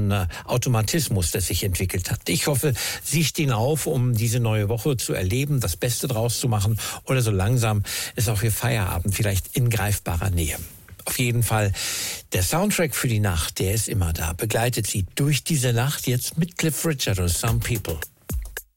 Automatismus, der sich entwickelt hat. Ich hoffe, Sie stehen auf, um diese neue Woche zu erleben, das Beste draus zu machen oder so langsam ist auch Ihr Feierabend vielleicht in greifbarer Nähe. Auf jeden Fall, der Soundtrack für die Nacht, der ist immer da, begleitet Sie durch diese Nacht jetzt mit Cliff Richard und Some People.